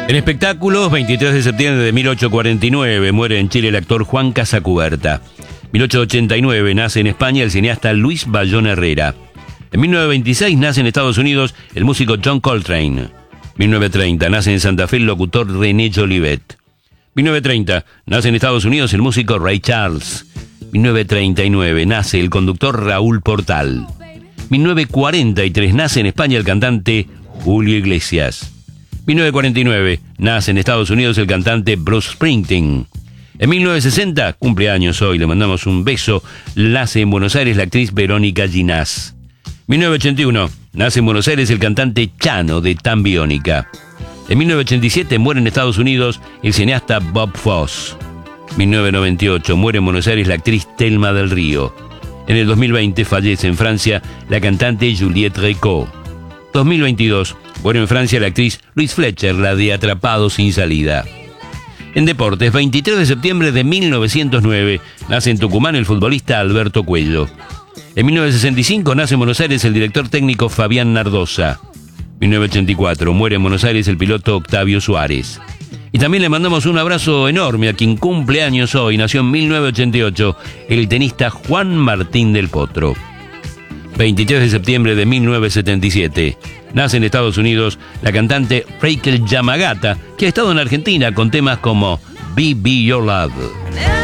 En espectáculos, 23 de septiembre de 1849 muere en Chile el actor Juan Casacuberta. 1889 nace en España el cineasta Luis Bayón Herrera. En 1926 nace en Estados Unidos el músico John Coltrane. 1930 nace en Santa Fe el locutor René Jolivet. 1930 nace en Estados Unidos el músico Ray Charles. 1939 nace el conductor Raúl Portal. 1943 nace en España el cantante Julio Iglesias. 1949 nace en Estados Unidos el cantante Bruce Springsteen. En 1960, cumpleaños hoy, le mandamos un beso, nace en Buenos Aires la actriz Verónica Ginás. 1981 nace en Buenos Aires el cantante Chano de Tan Biónica. En 1987 muere en Estados Unidos el cineasta Bob Fosse. 1998 muere en Buenos Aires la actriz Thelma del Río. En el 2020 fallece en Francia la cantante Juliette Gréco. 2022 muere en Francia la actriz Louise Fletcher, la de Atrapado sin salida. En deportes, 23 de septiembre de 1909 nace en Tucumán el futbolista Alberto Cuello. En 1965 nace en Buenos Aires el director técnico Fabián Nardosa. 1984 muere en Buenos Aires el piloto Octavio Suárez. Y también le mandamos un abrazo enorme a quien cumple años hoy. Nació en 1988 el tenista Juan Martín del Potro. 23 de septiembre de 1977 nace en Estados Unidos la cantante Rachel Yamagata, que ha estado en Argentina con temas como Be Your Love.